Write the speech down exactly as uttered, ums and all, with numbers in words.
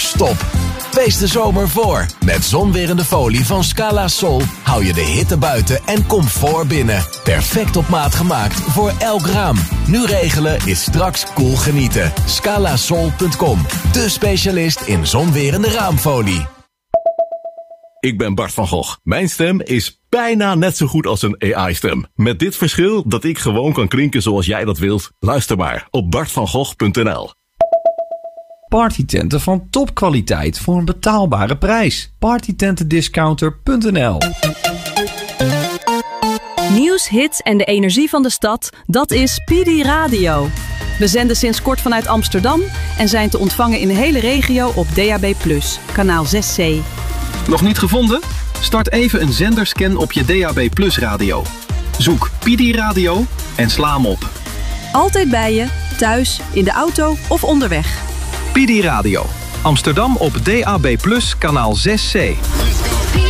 stop. Wees de zomer voor. Met zonwerende folie van Scala Sol hou je de hitte buiten en comfort binnen. Perfect op maat gemaakt voor elk raam. Nu regelen is straks cool genieten. scala sol punt com, de specialist in zonwerende raamfolie. Ik ben Bart van Gogh. Mijn stem is bijna net zo goed als een A I-stem. Met dit verschil dat ik gewoon kan klinken zoals jij dat wilt. Luister maar op bart van gogh punt n l. Partytenten van topkwaliteit voor een betaalbare prijs. partytentendiscounter punt n l. Nieuws, hits en de energie van de stad, dat is P D Radio. We zenden sinds kort vanuit Amsterdam en zijn te ontvangen in de hele regio op D A B plus, kanaal zes C. Nog niet gevonden? Start even een zenderscan op je D A B plus radio. Zoek P D Radio en sla hem op. Altijd bij je, thuis, in de auto of onderweg. P D Radio. Amsterdam op D A B plus, kanaal zes C.